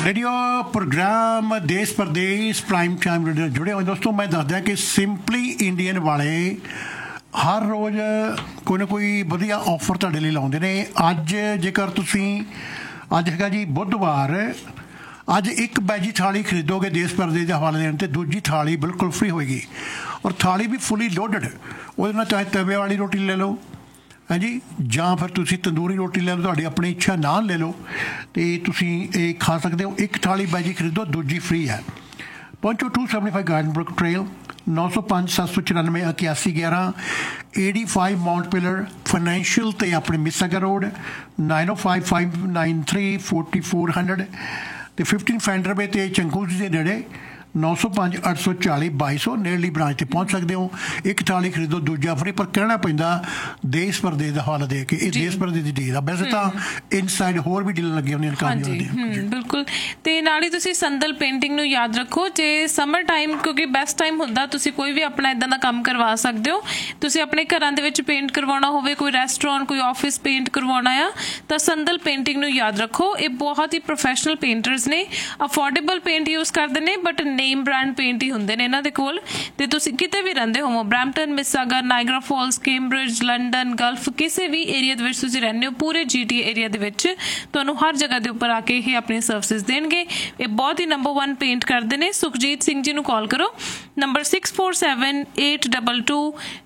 Radio programme देश परदेश prime time radio जुड़े हुए दोस्तों। मैं दस दिया कि सिंपली इंडियन वाले हर रोज़ कोई ना कोई वधिया ऑफर तुहाडे लई लाउंदे ने। अज जेकर तुसीं अज हैगा जी बुधवार, अज एक वैजी थाली खरीदोगे देश परदेश के हवाले देने तो दूजी थाली बिल्कुल फ्री होएगी और थाली भी फुली लोडड। वो चाहे तवे वाली रोटी ले लो है जी, ਜਾਂ फिर तुसी तंदूरी रोटी ले लो, ਤੁਹਾਡੀ अपनी इच्छा नान ले लो तो तुसी ये खा सकते हो। एक थाली वैजी खरीदो दूजी फ्री है। पहुँचो 275 गार्डनब्रुक ट्रेल, 905 794 8111 85 माउंट पिलर फाइनैंशियल तो अपने मिसागा रोड 905 593 4400 तो 15 फैंडर वे तो चंगूज के नेड़े 905 840 2200 नेड़ली ब्रांच से पहुँच सकते हो। एक थाली खरीदो दूजा फ्री, पर कहना पैंदा देश परदेश का हवाला दे के ये देश परदेश की डील आ। वैसे तो इनसाइड होर भी डील लगी होंगी बिल्कुल। तो नाल ही तुसीं संदल पेंटिंग नूं याद रखो, जे समर टाइम क्योंकि बेस्ट टाइम हुंदा तुसीं कोई भी अपना इदां दा काम करवा सकते हो। तुसीं अपने घरां दे विच पेंट करवाउणा होवे, कोई रेस्टोरेंट कोई ऑफिस पेंट करवाउणा आ तां संदल पेंटिंग नूं याद रखो। ये बहुत ही प्रोफैशनल पेंटर्स ने, अफोर्डेबल पेंट यूज़ करते हैं बट नेम ब्रांड पेंट ही होंगे ने इन्हां दे कोल। ते तुसीं किते भी रहिंदे होवो, Brampton, मिसागा, Niagara false, Cambridge, London, gulf, किसी भी एरिया दे विच तुसीं रहिंदे हो, पूरे GTA एरिया दे विच तुहानूं हर जगह दे उपर आके ही अपनी सर्विसेज देणगे। ये बहुत ही नंबर 1 पेंट करते हैं। सुखजीत सिंह जी नूं कॉल करो, नंबर 647 822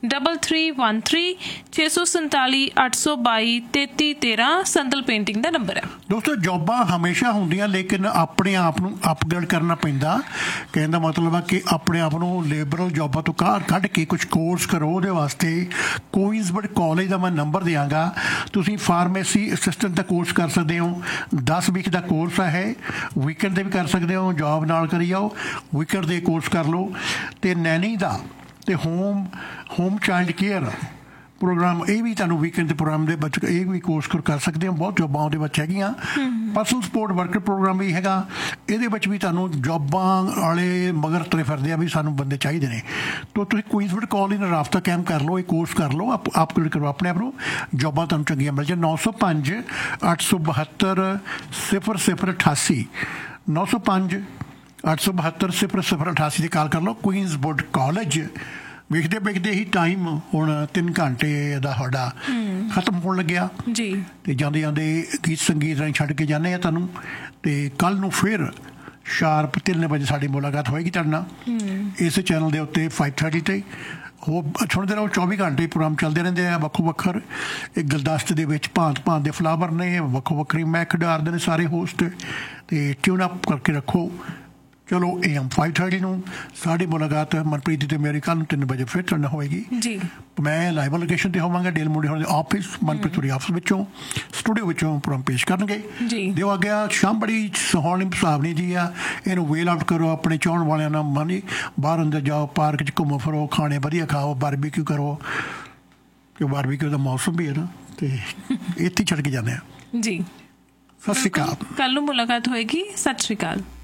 3313 647 822 3313 संदल पेंटिंग का नंबर है। दोस्तों जॉबां हमेशा होंदियां लेकिन अपने आप नूं अपग्रेड करना पैंदा। कहने का मतलब है कि अपने आप को लेबरल जॉबां तो कढ़ के कुछ कोर्स करो। उहदे वास्ते क्वींसबर्ग कॉलेज का मैं नंबर देंगा, तुसीं फार्मेसी असिस्टेंट का कोर्स कर सकते हो। 10 वीक का कोर्स है, वीकेंड से भी कर सकते हो, जॉब नाल करी जाओ, वीकेंड के कोर्स कर लो। तो नैनी का तो होम चाइल्ड केयर प्रोग्राम ये भी तुहानूं वीकेंड के प्रोग्राम के बच्चे ये भी कोर्स कर सकते हो। बहुत जॉबां उहदे विच हैगियां। पर्सनल सपोर्ट वर्कर प्रोग्राम भी हैगा, इहदे विच भी तुहानूं जॉबां वाले मगर तुरे फिरदे आ भी सानूं बंदे चाहिए ने। तो तुसीं क्वींसबर्ग कॉलेज नाल राबता कायम कर लो, ये कोर्स कर लो, अपग्रेड करो अपने आप नूं, जॉबां तुहानूं चंगियां मिल जाण। 905 872 0088 905 872 0088 की कॉल कर लो। क्वींसबर्ग कॉलेज वेखते वेखते ही टाइम हुण 3 घंटे का साडा खत्म होने लग्या जी। तो जाते जाते गीत संगीत राਹੀਂ छड्ड के जाने तुहानूं। तो कल नूं फिर शार्प 3 बजे साडी मुलाकात होएगी तुहाडे नाल इस चैनल के उत्ते 5:30 ते। हो सुनते रहो, 24 घंटे प्रोग्राम चलते रहते हैं। वक्खो वक्खर एक गुलदस्ते दे विच भांत भांत के फ्लावर ने, वक्खो वक्खरी महक डारदे ने सारे होस्ट। तो ट्यून अप करके रखो। चलो AM 5:30 नूं साड़ी मुलाकात मनप्रीत ते मेरी कल 3 बजे फिर तुहाडे नाल होएगी जी। मैं लाइव लोकेशन ते होवांगा डेल मुंडे होने ऑफिस, मनप्रीत होरी ऑफिस विचों स्टूडियो विचों प्रोग्राम पेश करनगे जी। दिओ आ गया शाम बड़ी सुहावनी सुहावनी जी आ, इहनूं वेल आउट करो अपने चाहण वालियां नाल। मानी बाहर अंदर जाओ, पार्क च घूमो फिरो, खाने वधिया खाओ, बारबीक्यू करो कि बारबीक्यू का मौसम भी है ना। तो इत्थे छड्ड के जाने जी। सत श्री अकाल, कल नूं मुलाकात होएगी। सत श्री अकाल।